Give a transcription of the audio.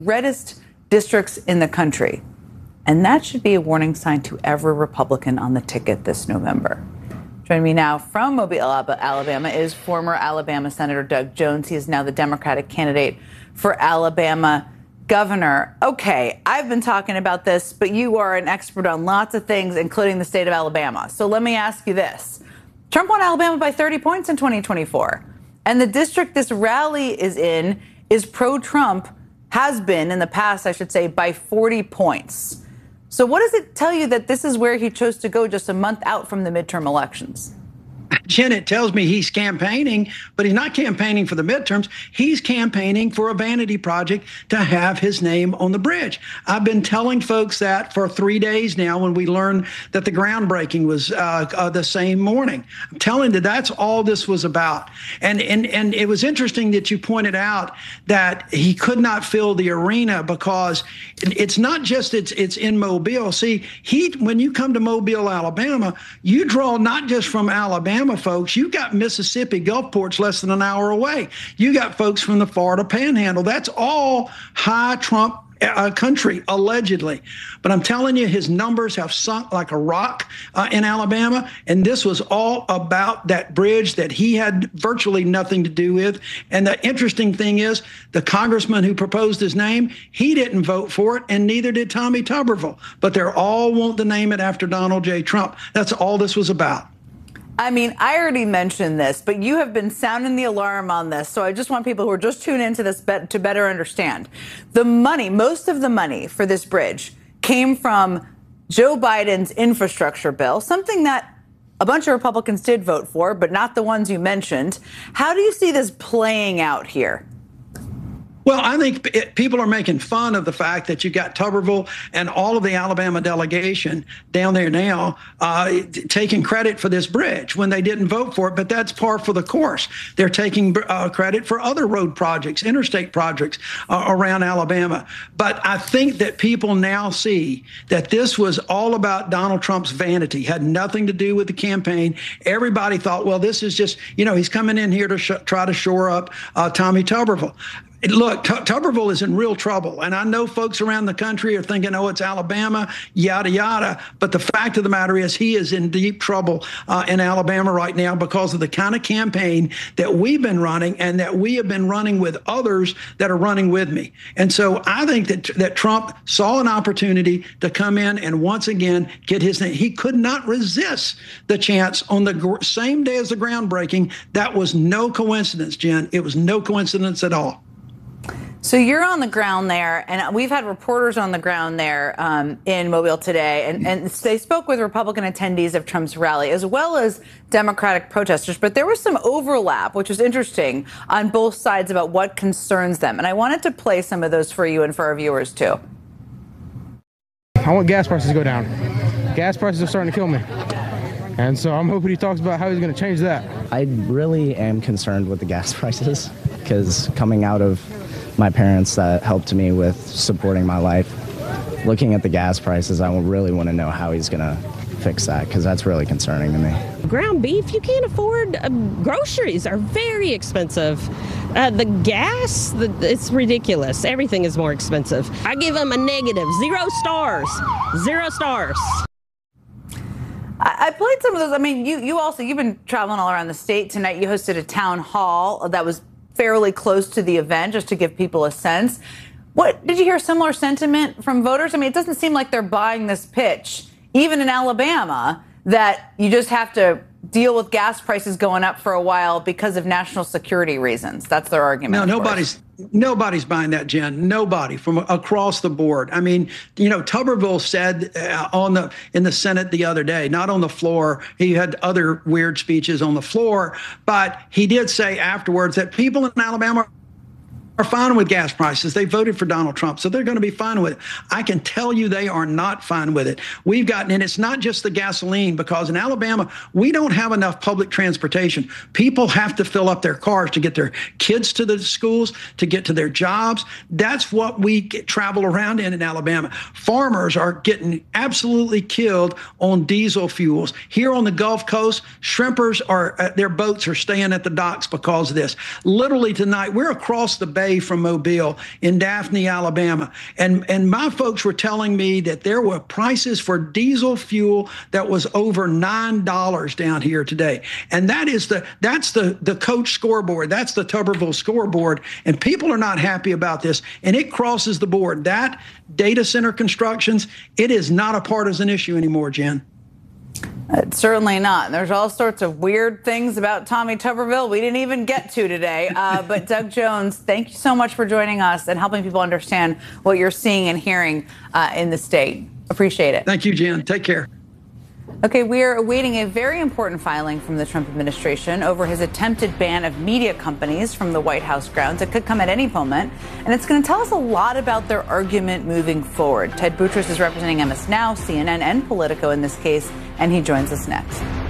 reddest districts in the country. And that should be a warning sign to every Republican on the ticket this November. Joining me now from Mobile, Alabama, is former Alabama Senator Doug Jones. He is now the Democratic candidate for Alabama governor. Okay, I've been talking about this, but you are an expert on lots of things, including the state of Alabama. So let me ask you this. Trump won Alabama by 30 points in 2024. And the district this rally is in is pro-Trump, has been in the past, I should say, by 40 points. So what does it tell you that this is where he chose to go just a month out from the midterm elections? Jen, it tells me he's campaigning, but he's not campaigning for the midterms. He's campaigning for a vanity project to have his name on the bridge. I've been telling folks that for 3 days now when we learned that the groundbreaking was the same morning. I'm telling you, that's all this was about. And it was interesting that you pointed out that he could not fill the arena because it's not just it's in Mobile. See, when you come to Mobile, Alabama, you draw not just from Alabama, folks. You got Mississippi Gulfport's less than an hour away. You got folks from the Florida Panhandle. That's all high Trump country, allegedly. But I'm telling you, his numbers have sunk like a rock in Alabama. And this was all about that bridge that he had virtually nothing to do with. And the interesting thing is, the congressman who proposed his name, he didn't vote for it, and neither did Tommy Tuberville. But they're all wanting to name it after Donald J. Trump. That's all this was about. I mean, I already mentioned this, but you have been sounding the alarm on this. So I just want people who are just tuning into this to better understand. The money, most of the money for this bridge came from Joe Biden's infrastructure bill, something that a bunch of Republicans did vote for, but not the ones you mentioned. How do you see this playing out here? Well, I think people are making fun of the fact that you got Tuberville and all of the Alabama delegation down there now taking credit for this bridge when they didn't vote for it. But that's par for the course. They're taking credit for other road projects, interstate projects around Alabama. But I think that people now see that this was all about Donald Trump's vanity, had nothing to do with the campaign. Everybody thought, well, this is just, he's coming in here to try to shore up Tommy Tuberville. Look, Tuberville is in real trouble. And I know folks around the country are thinking, oh, it's Alabama, yada, yada. But the fact of the matter is he is in deep trouble in Alabama right now because of the kind of campaign that we've been running and that we have been running with others that are running with me. And so I think that Trump saw an opportunity to come in and once again get his name. He could not resist the chance on the same day as the groundbreaking. That was no coincidence, Jen. It was no coincidence at all. So you're on the ground there, and we've had reporters on the ground there in Mobile today, and they spoke with Republican attendees of Trump's rally, as well as Democratic protesters. But there was some overlap, which was interesting, on both sides about what concerns them. And I wanted to play some of those for you and for our viewers, too. I want gas prices to go down. Gas prices are starting to kill me. And so I'm hoping he talks about how he's going to change that. I really am concerned with the gas prices because coming out of my parents that helped me with supporting my life, looking at the gas prices, I really want to know how he's going to fix that because that's really concerning to me. Ground beef, you can't afford. Groceries are very expensive. The gas, it's ridiculous. Everything is more expensive. I give them a negative. 0 stars. 0 stars. I played some of those. I mean, you've been traveling all around the state tonight. You hosted a town hall that was fairly close to the event, just to give people a sense. What did you hear? Similar sentiment from voters? I mean, it doesn't seem like they're buying this pitch, even in Alabama, that you just have to deal with gas prices going up for a while because of national security reasons. That's their argument. No, nobody's buying that, Jen. Nobody from across the board. I mean, Tuberville said in the Senate the other day, not on the floor. He had other weird speeches on the floor, but he did say afterwards that people in Alabama are fine with gas prices. They voted for Donald Trump, so they're going to be fine with it. I can tell you they are not fine with it. And it's not just the gasoline, because in Alabama, we don't have enough public transportation. People have to fill up their cars to get their kids to the schools, to get to their jobs. That's what we travel around in Alabama. Farmers are getting absolutely killed on diesel fuels. Here on the Gulf Coast, shrimpers their boats are staying at the docks because of this. Literally tonight, we're across the bay bay from Mobile in Daphne, Alabama. And my folks were telling me that there were prices for diesel fuel that was over $9 down here today. And that's the Coach scoreboard. That's the Tuberville scoreboard. And people are not happy about this. And it crosses the board. That data center constructions, it is not a partisan issue anymore, Jen. Certainly not. There's all sorts of weird things about Tommy Tuberville we didn't even get to today. But Doug Jones, thank you so much for joining us and helping people understand what you're seeing and hearing in the state. Appreciate it. Thank you, Jen. Take care. Okay, we are awaiting a very important filing from the Trump administration over his attempted ban of media companies from the White House grounds. It could come at any moment, and it's going to tell us a lot about their argument moving forward. Ted Boutrous is representing MS Now, CNN, and Politico in this case, and he joins us next.